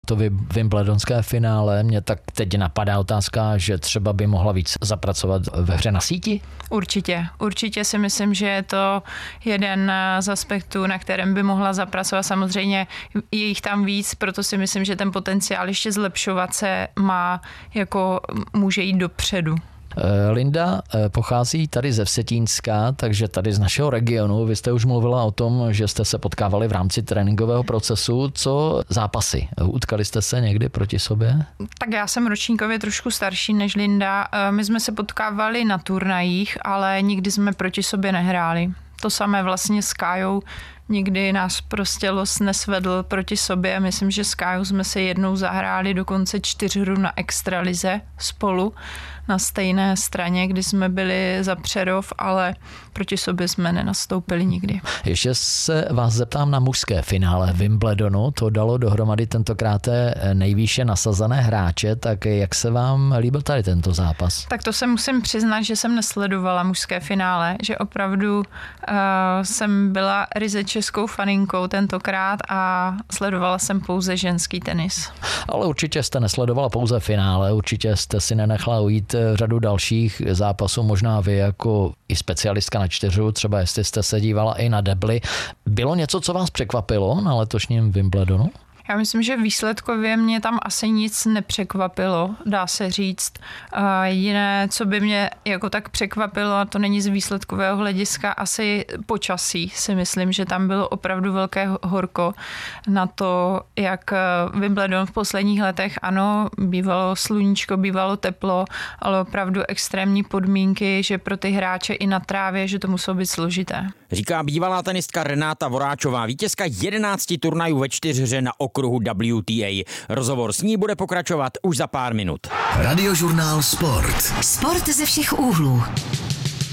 to wimbledonské finále. Mě tak teď napadá otázka, že třeba by mohla víc zapracovat ve hře na síti? Určitě si myslím, že je to jeden z aspektů, na kterém by mohla zapracovat. Samozřejmě je jich tam víc, proto si myslím, že ten potenciál ještě zlepšovat se má, jako může jít dopředu. Linda pochází tady ze Vsetínska, takže tady z našeho regionu. Vy jste už mluvila o tom, že jste se potkávali v rámci tréninkového procesu. Co zápasy? Utkali jste se někdy proti sobě? Tak já jsem ročníkově trošku starší než Linda. My jsme se potkávali na turnajích, ale nikdy jsme proti sobě nehráli. To samé vlastně s Kájou. Nikdy nás prostě los nesvedl proti sobě. Myslím, že s Kájou jsme se jednou zahráli dokonce 4 hru na extralize spolu na stejné straně, kdy jsme byli za Přerov, ale proti sobě jsme nenastoupili nikdy. Ještě se vás zeptám na mužské finále Wimbledonu. To dalo dohromady tentokrát nejvýše nasazené hráče, tak jak se vám líbil tady tento zápas? Tak to se musím přiznat, že jsem nesledovala mužské finále, že opravdu jsem byla ryze českou faninkou tentokrát a sledovala jsem pouze ženský tenis. Ale určitě jste nesledovala pouze finále, určitě jste si nenechala ujít řadu dalších zápasů, možná vy jako i specialistka na 4, třeba jestli jste se dívala i na debly. Bylo něco, co vás překvapilo na letošním Wimbledonu? Já myslím, že výsledkově mě tam asi nic nepřekvapilo, dá se říct. Jediné, co by mě jako tak překvapilo, a to není z výsledkového hlediska, asi počasí. Si myslím, že tam bylo opravdu velké horko na to, jak Wimbledon v posledních letech, ano, bývalo sluníčko, bývalo teplo, ale opravdu extrémní podmínky, že pro ty hráče i na trávě, že to muselo být složité. Říká bývalá tenistka Renáta Voráčová, vítězka 11 turnajů ve 4 na okruhu WTA. Rozhovor s ní bude pokračovat už za pár minut. Radiožurnál Sport. Sport ze všech úhlů.